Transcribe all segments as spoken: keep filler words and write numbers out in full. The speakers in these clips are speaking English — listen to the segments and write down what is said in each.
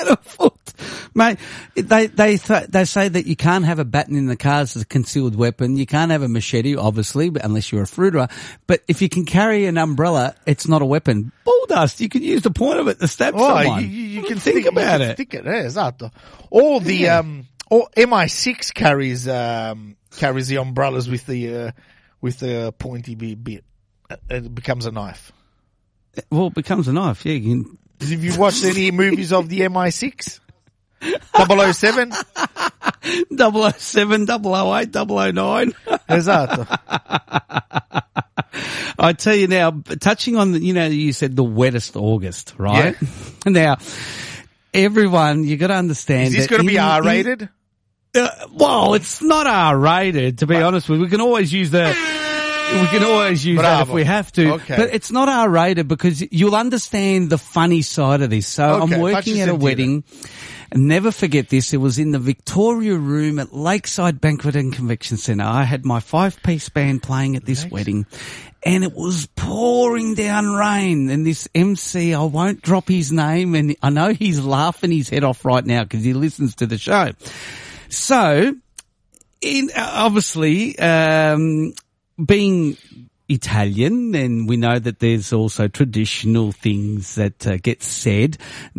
afoot. Mate, they they th- they say that you can't have a baton in the car as a concealed weapon. You can't have a machete, obviously, but unless you're a fruiterer. But if you can carry an umbrella, it's not a weapon. Bull dust. You can use the point of it to stab Oh, someone. you, you, you can think stick, about you can it. Stick it. Yeah, esatto. All the Yeah. um, all M I six carries um carries the umbrellas with the uh, with the pointy bit. It becomes a knife. Well, it becomes a knife. Yeah, you can. Have you watched any movies of the M I six? double oh seven? double oh seven, double oh eight, double oh nine. Esatto. I tell you now, touching on the, you know, you said the wettest August, right? Yeah. Now, everyone, you got to understand. Is this that going to be in- R rated? Uh, well, it's not R rated, to be But- honest with you. We can always use the, we can always use that if Bravo. we have to. Okay. But it's not R rated because you'll understand the funny side of this. So Okay, I'm facci working at a sentire. wedding. Never forget this. It was in the Victoria Room at Lakeside Banquet and Convention Centre. I had my five-piece band playing at this Nice. wedding, and it was pouring down rain. And this M C, I won't drop his name, and I know he's laughing his head off right now because he listens to the show. So, in obviously, um, being Italian, and we know that there's also traditional things that uh, get said.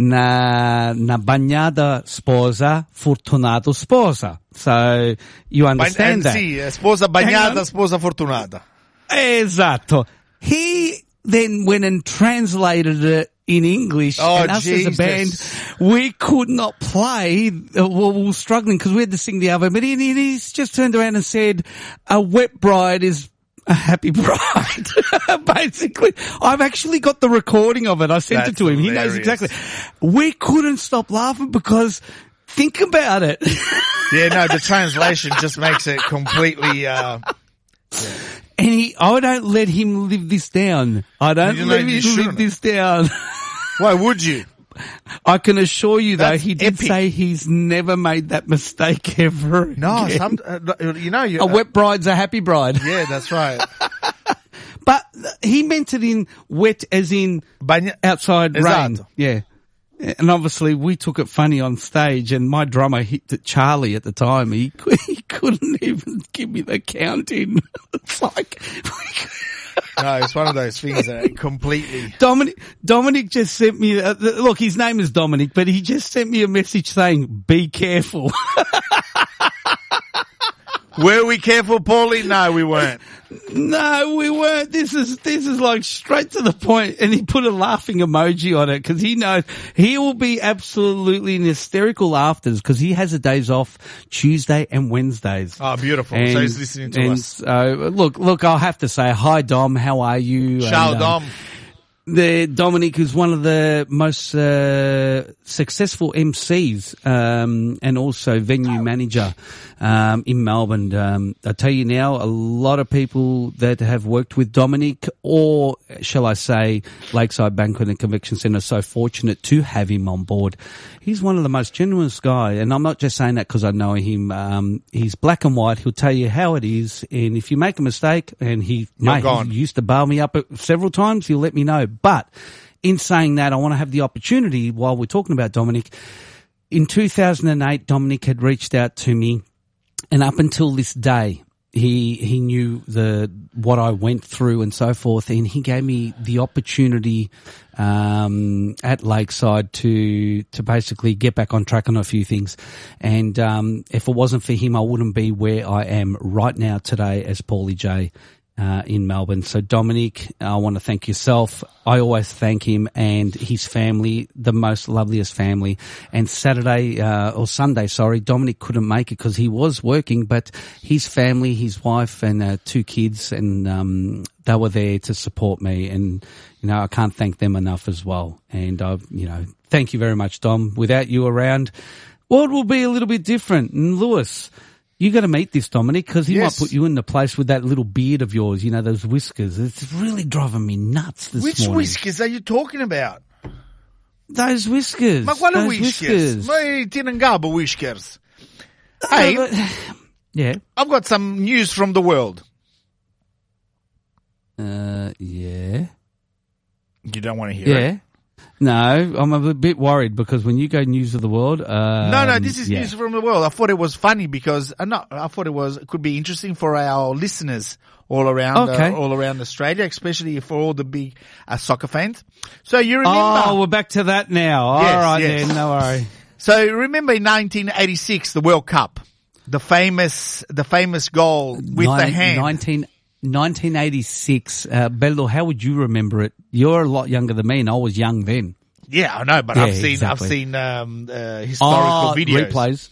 Na, na bagnata sposa, fortunato sposa. So you understand that. Sì, sposa Hang bagnata, on. sposa fortunata. Esatto. He then went and translated it in English, Oh, and us Jesus. as a band, we could not play. Uh, well, we were struggling because we had to sing the other. But he, he- he's just turned around and said, "A wet bride is a happy bride." Basically, I've actually got the recording of it. I sent That's it to him. He knows hilarious. exactly. We couldn't stop laughing because think about it. Yeah, no, the translation just makes it completely, uh, And he, I don't let him live this down. I don't You know, let you him live shouldn't. this down. why would you? I can assure you though, That's he did epic. say he's never made that mistake ever No, again. some, uh, you know, you, A wet bride's a happy bride. yeah, that's right. But he meant it in wet as in Bagna- outside rain. Esatto. Yeah. And obviously we took it funny on stage, and my drummer hit it, Charlie at the time. He, cou- he couldn't even give me the count in. It's like, No, it's one of those things that completely. Dominic, Dominic just sent me, uh, look, his name is Dominic, but he just sent me a message saying, be careful. Were we careful, Paulie? No, we weren't. No, we weren't. This is, this is like straight to the point. And he put a laughing emoji on it because he knows he will be absolutely in hysterical laughters because he has a days off Tuesday and Wednesdays. Oh, beautiful. so he's listening to and us. So, look, look, I'll have to say hi, Dom. How are you? Ciao, And, um, Dom. The Dominic is one of the most uh, successful M Cs um, and also venue manager um, in Melbourne. Um, I tell you now, a lot of people that have worked with Dominic, or shall I say, Lakeside Banquet and Convention Centre, are so fortunate to have him on board. He's one of the most generous guy, and I'm not just saying that because I know him. Um, he's black and white. He'll tell you how it is, and if you make a mistake, and he, You're mate, gone. he used to bail me up several times, he'll let me know. But in saying that, I want to have the opportunity, while we're talking about Dominic, in two thousand eight, Dominic had reached out to me, and up until this day, he he knew the what I went through and so forth, and he gave me the opportunity um at Lakeside to to basically get back on track on a few things. And um if it wasn't for him, I wouldn't be where I am right now today as Paulie J uh in Melbourne. So Dominic, I want to thank yourself. I always thank him and his family, the most loveliest family. And Saturday uh or Sunday, sorry, Dominic couldn't make it because he was working, but his family, his wife and uh, two kids, and um they were there to support me, and you know, I can't thank them enough as well. And I, you know, thank you very much, Dom. Without you around, world will be a little bit different. And Lewis, you got to meet this Dominic because he Yes. might put you in the place with that little beard of yours. You know, those whiskers. It's really driving me nuts this Which morning. whiskers are you talking about? Those whiskers. Ma quale those whiskers? Ma Tinangaba whiskers. Hey, Uh, but- yeah. I've got some news from the world. Uh, yeah. You don't want to hear Yeah. it? No, I'm a bit worried because when you go news of the world, um, no, no, this is yeah. news from the world. I thought it was funny because uh, no, I thought it was it could be interesting for our listeners all around Okay. uh, all around Australia, especially for all the big uh, soccer fans. So you remember? Oh, we're back to that now. Yes, All right yes. then, no worry. So remember in nineteen eighty-six, the World Cup, the famous the famous goal with the Nin- hand. nineteen, nineteen eighty-six, uh, Bello, how would you remember it? You're a lot younger than me, and I was young then. Yeah, I know, but Yeah, I've seen exactly. I've seen um, uh, historical Oh, videos, replays.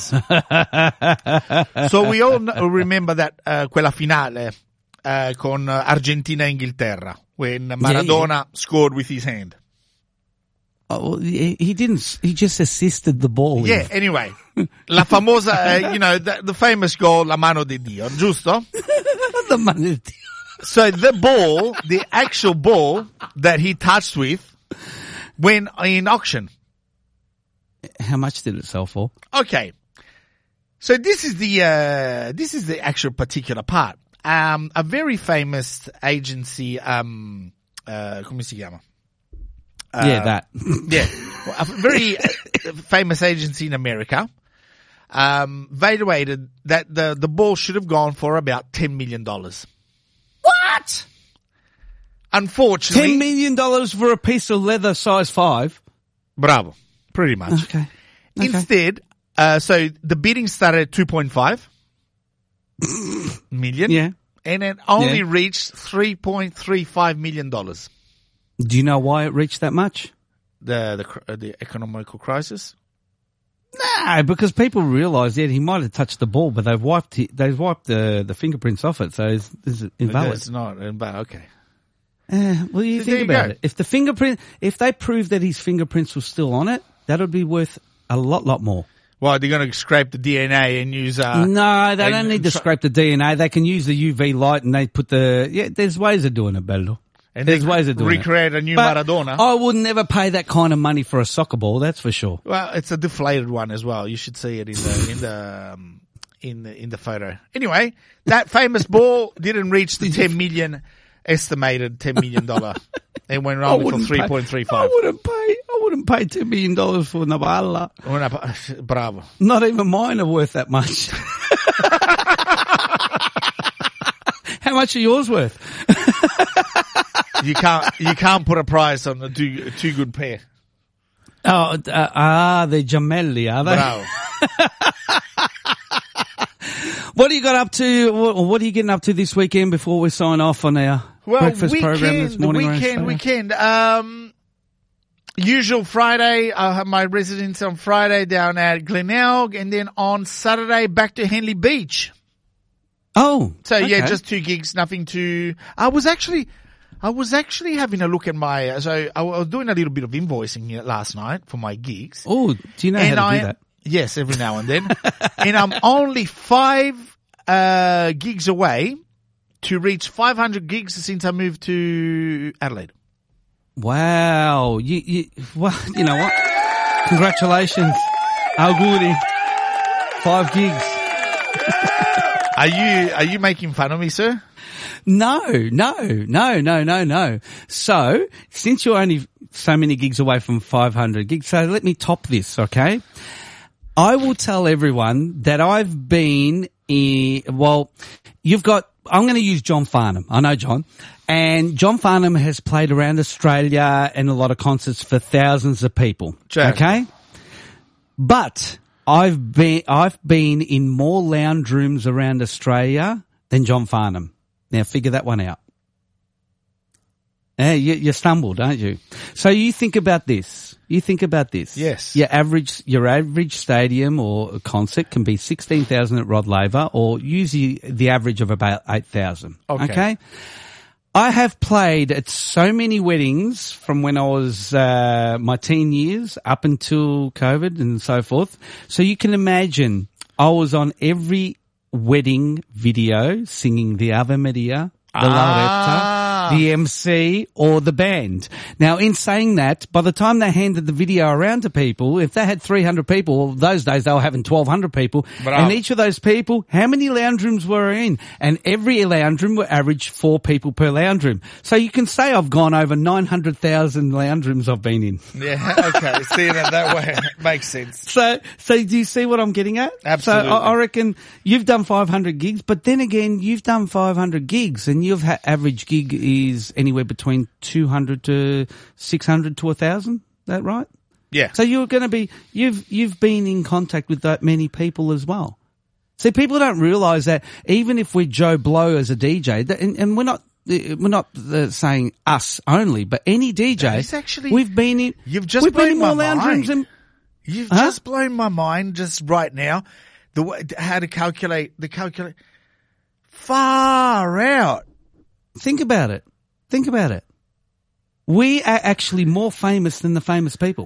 Yes. So we all kn- remember that uh, quella finale uh, con uh, Argentina e Inghilterra when Maradona yeah. scored with his hand. Oh, well, he, he didn't. He just assisted the ball. Yeah. Anyway, la famosa, uh, you know, the, the famous goal, la mano di Dio, giusto? the money. So the ball, the actual ball that he touched with, went in auction. How much did it sell for? Okay. So this is the, uh, this is the actual particular part. Um, a very famous agency, um, uh, come si chiama? Uh, yeah, that. Yeah. Well, a very famous agency in America, um, evaluated that the, the ball should have gone for about ten million dollars. What? Unfortunately. Ten million dollars for a piece of leather size five. Bravo. Pretty much. Okay. okay. Instead, uh, so the bidding started at two point five million. Yeah. And it only Yeah. reached three point three five million dollars. Do you know why it reached that much? The, the, cr- uh, the economical crisis. No, because people realised that he might have touched the ball, but they've wiped it, they've wiped the, the fingerprints off it, so it's, it's invalid. It's not invalid. Okay. Uh, well, you So think there you about go. it. If the fingerprint, if they proved that his fingerprints were still on it, that would be worth a lot, lot more. Well, they're going to scrape the D N A and use, uh, no, they and- don't need to try- scrape the D N A. They can use the U V light and they put the, yeah, there's ways of doing it, Bello. and There's they ways of doing recreate it. a new But Maradona. I would never pay that kind of money for a soccer ball, that's for sure. Well, it's a deflated one as well. You should see it in the, in the, um, in the, in the photo. Anyway, that famous ball didn't reach the ten million estimated ten million dollar. It went only for three point three I five. wouldn't pay, I wouldn't pay ten million dollars for Navala. Bravo. Not even mine are worth that much. How much are yours worth? You can't, you can't put a price on a two, a two good pair. Oh, uh, ah, they're gemelli, are they? Bravo. What are you got up to? What, what are you getting up to this weekend before we sign off on our Well, breakfast weekend, program this morning? around weekend, Australia? weekend. Um, usual Friday, I have my residence on Friday down at Glenelg, and then on Saturday back to Henley Beach. Oh, So yeah, okay. just two gigs, nothing too. I was actually, I was actually having a look at my. So I was doing a little bit of invoicing here last night for my gigs. Oh, do you know and how to I, do that? Yes, every now and then. And I'm only five uh gigs away to reach five hundred gigs since I moved to Adelaide. Wow, you, you, well, you know what? Congratulations, Auguri. Five gigs. Are you are you making fun of me, sir? No, no, no, no, no, no. So, since you're only so many gigs away from five hundred gigs, so let me top this, okay? I will tell everyone that I've been in, well, you've got, I'm going to use John Farnham. I know John. And John Farnham has played around Australia and a lot of concerts for thousands of people. Sure. Okay? But I've been, I've been in more lounge rooms around Australia than John Farnham. Now figure that one out. Yeah, you, you stumbled, aren't you? So you think about this. You think about this. Yes. Your average, your average stadium or concert can be sixteen thousand at Rod Laver, or usually the average of about eight thousand. Okay. Okay. I have played at so many weddings from when I was, uh, my teen years up until COVID and so forth. So you can imagine I was on every wedding video singing the Ave Maria, the Ah. Lauretta, the M C, or the band. Now, in saying that, by the time they handed the video around to people, if they had three hundred people, well, those days they were having twelve hundred people, Bravo. and each of those people, how many lounge rooms were in? And every lounge room were average four people per lounge room. So you can say I've gone over nine hundred thousand lounge rooms I've been in. Yeah, okay. Seeing it that way makes sense. So, so do you see what I'm getting at? Absolutely. So I, I reckon you've done five hundred gigs, but then again, you've done five hundred gigs, and you've had average gig is anywhere between two hundred to six hundred to one thousand. That right? Yeah. So you're going to be, you've, you've been in contact with that many people as well. See, people don't realise that even if we're Joe Blow as a D J, that, and, and we're not, we're not uh, saying us only, but any D J, It's actually, we've been in, you've just we've been in blown more my lounge mind. rooms than, You've Huh? just blown my mind just right now. The way, how to calculate the calculate far out. think about it. Think about it. We are actually more famous than the famous people.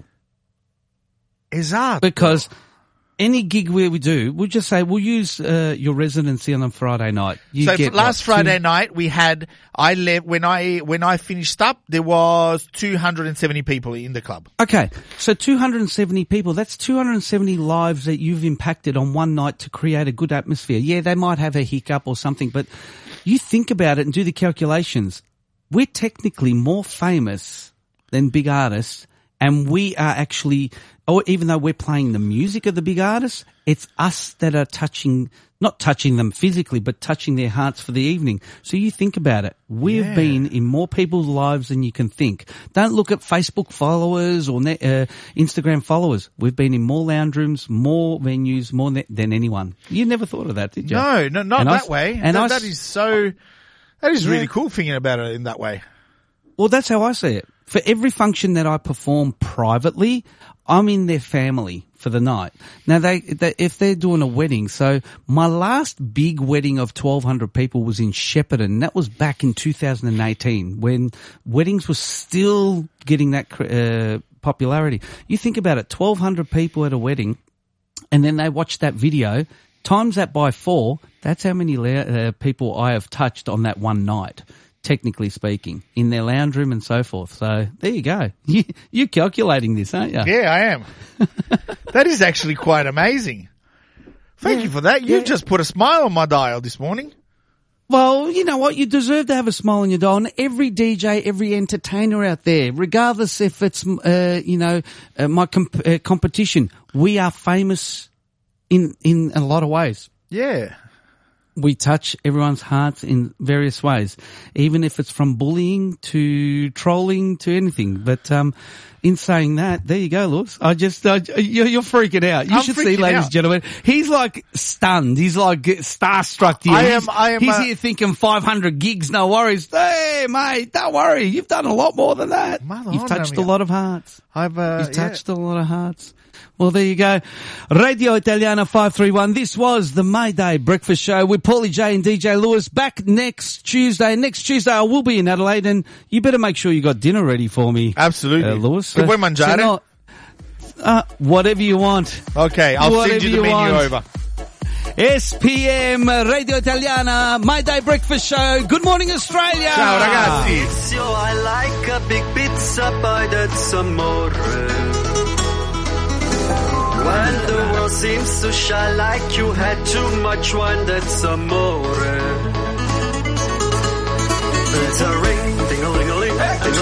Is up. Because any gig where we do, we'll just say, we'll use uh, your residency on a Friday night. You So get, last what, Friday two- night we had, I left, when I, when I finished up, there was two hundred seventy people in the club. Okay, so two hundred seventy people, that's two hundred seventy lives that you've impacted on one night to create a good atmosphere. Yeah, they might have a hiccup or something, but you think about it and do the calculations. We're technically more famous than big artists, and we are actually, or even though we're playing the music of the big artists, it's us that are touching, not touching them physically, but touching their hearts for the evening. So you think about it. We've Yeah. been in more people's lives than you can think. Don't look at Facebook followers or net, uh, Instagram followers. We've been in more lounge rooms, more venues, more ne- than anyone. You never thought of that, did you? No, no, not And I that s- way. and that, I s- that is so, that is Yeah. really cool thinking about it in that way. Well, that's how I see it. For every function that I perform privately, I'm in their family for the night. Now, they, they if they're doing a wedding, so my last big wedding of twelve hundred people was in Shepparton. That was back in two thousand eighteen when weddings were still getting that uh, popularity. You think about it, twelve hundred people at a wedding, and then they watch that video, times that by four, that's how many uh, people I have touched on that one night, technically speaking, in their lounge room and so forth. So there you go. You, you're calculating this, aren't you? Yeah, I am. That is actually quite amazing. Thank Yeah. you for that. You've Yeah. just put a smile on my dial this morning. Well, you know what? You deserve to have a smile on your dial. And every D J, every entertainer out there, regardless if it's, uh, you know, uh, my comp- uh, competition, we are famous in, in a lot of ways. Yeah. We touch everyone's hearts in various ways, even if it's from bullying to trolling to anything. But um, in saying that, there you go, Lewis. I just uh, you're, you're freaking out. You I'm should see, freaking ladies out. and gentlemen. He's like stunned. He's like starstruck here. I am- He's, I am, he's uh, here thinking five hundred gigs, no worries. Hey, mate, don't worry. You've done a lot more than that. Mother You've on, touched a Naomi. lot of hearts. I've, uh, You've touched a lot of hearts. Well, there you go. Radio Italiana five three one. This was the Mayday Breakfast Show with Paulie J and D J Lewis. Back next Tuesday. Next Tuesday I will be in Adelaide, and you better make sure you got dinner ready for me. Absolutely. Uh, Lewis. Che vuoi Uh, mangiare? so not- uh, whatever you want. Okay, I'll Whatever send you the you menu want. over. S P M Radio Italiana Mayday Breakfast Show. Good morning, Australia. Ciao ragazzi. Tizio, I like a big pizza pie that's amore. When the world seems to shine like you had too much wine, that's amore. It's a ring, ding-a-ling-a-ling.